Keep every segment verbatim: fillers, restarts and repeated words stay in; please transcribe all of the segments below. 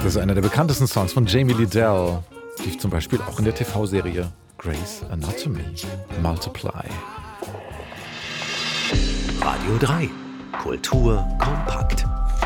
Das ist einer der bekanntesten Songs von Jamie Liddell. Lief zum Beispiel auch in der T V-Serie Grey's Anatomy. Multiply. Radio drei. Kultur kompakt.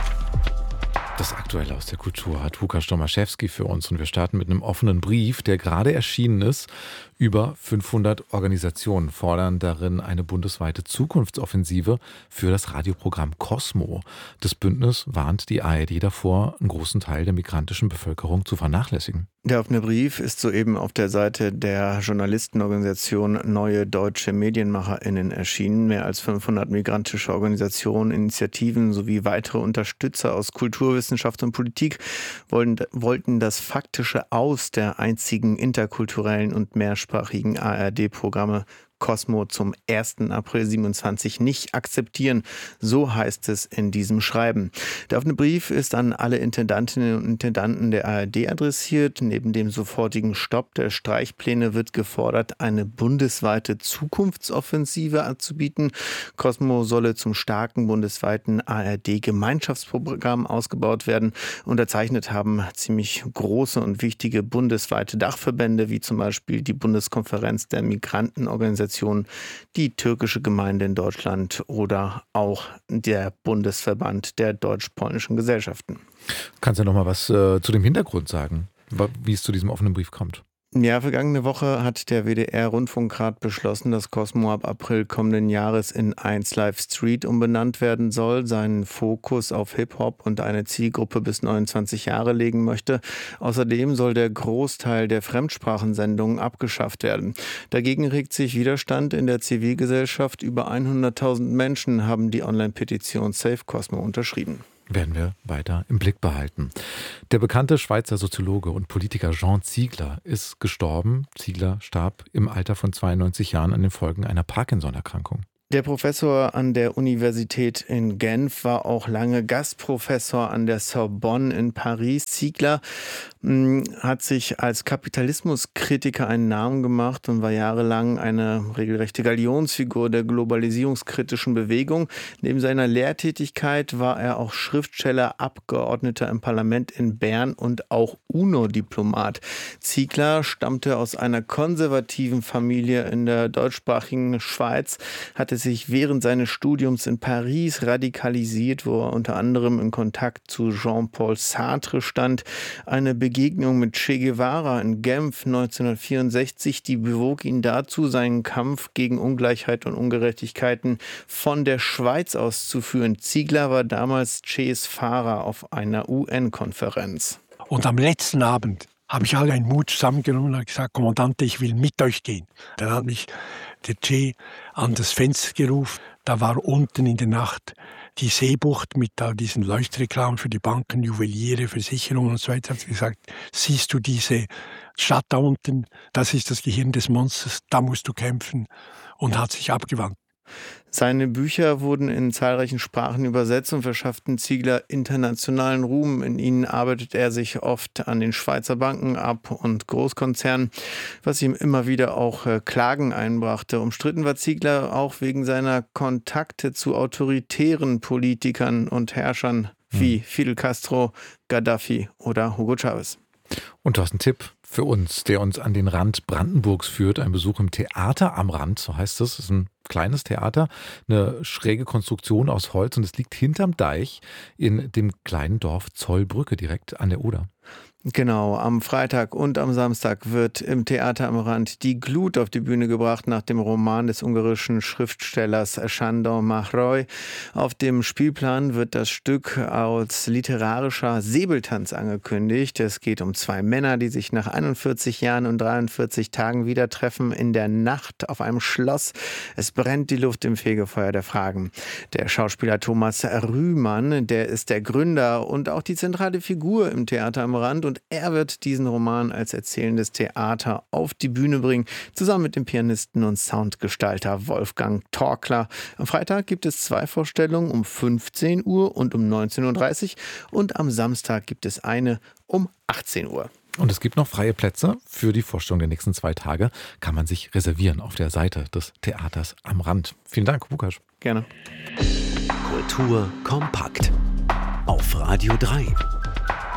Das Aktuelle aus der Kultur hat Łukasz Tomaszewski für uns und wir starten mit einem offenen Brief, der gerade erschienen ist. Über fünfhundert Organisationen fordern darin eine bundesweite Zukunftsoffensive für das Radioprogramm Cosmo. Das Bündnis warnt die A R D davor, einen großen Teil der migrantischen Bevölkerung zu vernachlässigen. Der offene Brief ist soeben auf der Seite der Journalistenorganisation Neue Deutsche MedienmacherInnen erschienen. Mehr als fünfhundert migrantische Organisationen, Initiativen sowie weitere Unterstützer aus Kulturwissenschaft und Politik wollten, wollten das faktische Aus der einzigen interkulturellen und mehrsprachigen A R D-Programme Cosmo zum ersten April siebenundzwanzig nicht akzeptieren. So heißt es in diesem Schreiben. Der offene Brief ist an alle Intendantinnen und Intendanten der A R D adressiert. Neben dem sofortigen Stopp der Streichpläne wird gefordert, eine bundesweite Zukunftsoffensive anzubieten. Cosmo solle zum starken bundesweiten A R D-Gemeinschaftsprogramm ausgebaut werden. Unterzeichnet haben ziemlich große und wichtige bundesweite Dachverbände, wie zum Beispiel die Bundeskonferenz der Migrantenorganisationen, die türkische Gemeinde in Deutschland oder auch der Bundesverband der deutsch-polnischen Gesellschaften. Kannst du noch mal was äh, zu dem Hintergrund sagen, wie es zu diesem offenen Brief kommt? Ja, vergangene Woche hat der W D R-Rundfunkrat beschlossen, dass Cosmo ab April kommenden Jahres in eins Live Street umbenannt werden soll, seinen Fokus auf Hip-Hop und eine Zielgruppe bis neunundzwanzig Jahre legen möchte. Außerdem soll der Großteil der Fremdsprachensendungen abgeschafft werden. Dagegen regt sich Widerstand in der Zivilgesellschaft. Über hunderttausend Menschen haben die Online-Petition Save Cosmo unterschrieben. Werden wir weiter im Blick behalten. Der bekannte Schweizer Soziologe und Politiker Jean Ziegler ist gestorben. Ziegler starb im Alter von zweiundneunzig Jahren an den Folgen einer Parkinson-Erkrankung. Der Professor an der Universität in Genf war auch lange Gastprofessor an der Sorbonne in Paris. Ziegler mh, hat sich als Kapitalismuskritiker einen Namen gemacht und war jahrelang eine regelrechte Galionsfigur der globalisierungskritischen Bewegung. Neben seiner Lehrtätigkeit war er auch Schriftsteller, Abgeordneter im Parlament in Bern und auch UNO-Diplomat. Ziegler stammte aus einer konservativen Familie in der deutschsprachigen Schweiz, hatte sich während seines Studiums in Paris radikalisiert, wo er unter anderem in Kontakt zu Jean-Paul Sartre stand. Eine Begegnung mit Che Guevara in Genf neunzehnhundertvierundsechzig, die bewog ihn dazu, seinen Kampf gegen Ungleichheit und Ungerechtigkeiten von der Schweiz aus zu führen. Ziegler war damals Ches Fahrer auf einer U N-Konferenz. Und am letzten Abend habe ich all einen Mut zusammengenommen und gesagt, Kommandante, ich will mit euch gehen. Dann hat mich der Che an das Fenster gerufen. Da war unten in der Nacht die Seebucht mit all diesen Leuchtreklamen für die Banken, Juweliere, Versicherungen und so weiter. Hat gesagt, siehst du diese Stadt da unten? Das ist das Gehirn des Monsters, da musst du kämpfen. Und hat sich abgewandt. Seine Bücher wurden in zahlreichen Sprachen übersetzt und verschafften Ziegler internationalen Ruhm. In ihnen arbeitet er sich oft an den Schweizer Banken ab und Großkonzernen, was ihm immer wieder auch Klagen einbrachte. Umstritten war Ziegler auch wegen seiner Kontakte zu autoritären Politikern und Herrschern wie Fidel Castro, Gaddafi oder Hugo Chavez. Und du hast einen Tipp für uns, der uns an den Rand Brandenburgs führt. Ein Besuch im Theater am Rand, so heißt es. Das ist ein kleines Theater, eine schräge Konstruktion aus Holz und es liegt hinterm Deich in dem kleinen Dorf Zollbrücke direkt an der Oder. Genau, am Freitag und am Samstag wird im Theater am Rand die Glut auf die Bühne gebracht nach dem Roman des ungarischen Schriftstellers Sándor Márai. Auf dem Spielplan wird das Stück als literarischer Säbeltanz angekündigt. Es geht um zwei Männer, die sich nach einundvierzig Jahren und dreiundvierzig Tagen wieder treffen in der Nacht auf einem Schloss. Es brennt die Luft im Fegefeuer der Fragen. Der Schauspieler Thomas Rühmann, der ist der Gründer und auch die zentrale Figur im Theater am Rand und er wird diesen Roman als erzählendes Theater auf die Bühne bringen, zusammen mit dem Pianisten und Soundgestalter Wolfgang Torkler. Am Freitag gibt es zwei Vorstellungen um fünfzehn Uhr und um neunzehn Uhr dreißig und am Samstag gibt es eine um achtzehn Uhr. Und es gibt noch freie Plätze für die Vorstellung der nächsten zwei Tage. Kann man sich reservieren auf der Seite des Theaters am Rand. Vielen Dank, Łukasz. Gerne. Kultur kompakt auf Radio drei.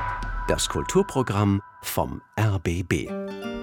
Das Kulturprogramm vom R B B.